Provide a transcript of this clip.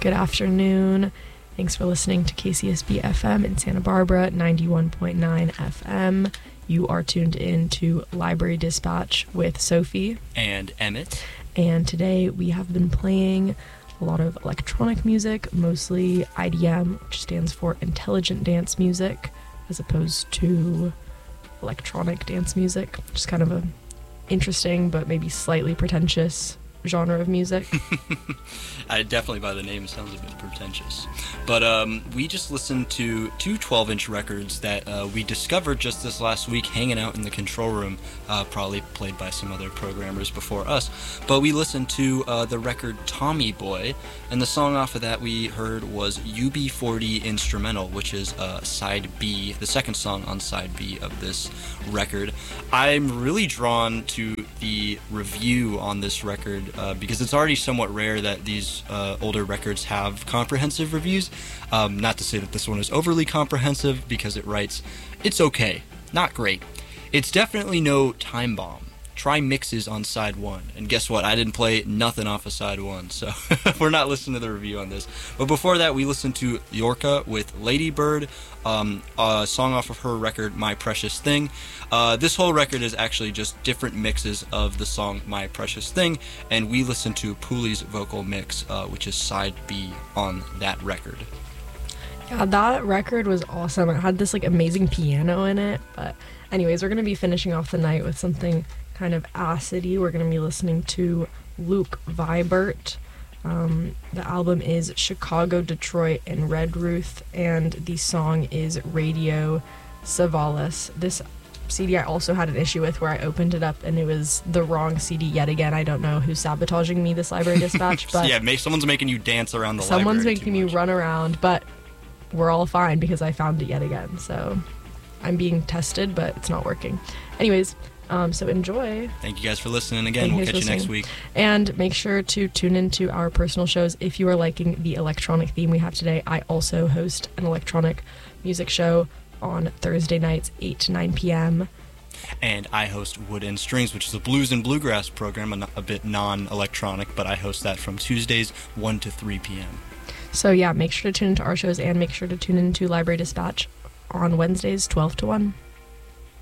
Good afternoon. Thanks for listening to KCSB FM in Santa Barbara, 91.9 FM. You are tuned in to Library Dispatch with Sophie and Emmett. And today we have been playing a lot of electronic music, mostly IDM, which stands for Intelligent Dance Music, as opposed to electronic dance music, which is kind of a interesting but maybe slightly pretentious genre of music. Definitely by the name sounds a bit pretentious. But we just listened to two 12-inch records that we discovered just this last week hanging out in the control room, probably played by some other programmers before us. But we listened to the record Tommy Boy, and the song off of that we heard was UB40 Instrumental, which is side B, the second song on side B of this record. I'm really drawn to the review on this record because it's already somewhat rare that these older records have comprehensive reviews. Not to say that this one is overly comprehensive, because it writes, "It's okay, not great. It's definitely no time bomb. Try mixes on side 1." And guess what? I didn't play nothing off of side 1, so we're not listening to the review on this. But before that, we listened to Yorka with Lady Bird, a song off of her record My Precious Thing. This whole record is actually just different mixes of the song My Precious Thing, and we listened to Pooley's vocal mix, which is side B on that record. Yeah, that record was awesome. It had this amazing piano in it. But anyways, we're going to be finishing off the night with something kind of acidy. We're going to be listening to Luke Vibert. The album is Chicago, Detroit, and Redruth, and the song is Radio Savalas. This CD I also had an issue with, where I opened it up and it was the wrong CD yet again. I don't know who's sabotaging me, this Library Dispatch, but yeah, someone's making you dance around the library. Someone's making me run around, but we're all fine because I found it yet again. So I'm being tested, but it's not working. Anyways, so enjoy. Thank you guys for listening again. We'll catch you next week. And make sure to tune into our personal shows if you are liking the electronic theme we have today. I also host an electronic music show on Thursday nights, 8 to 9 p.m. And I host Wood and Strings, which is a blues and bluegrass program, a bit non-electronic, but I host that from Tuesdays, 1 to 3 p.m. So yeah, make sure to tune into our shows and make sure to tune into Library Dispatch on Wednesdays, 12 to 1.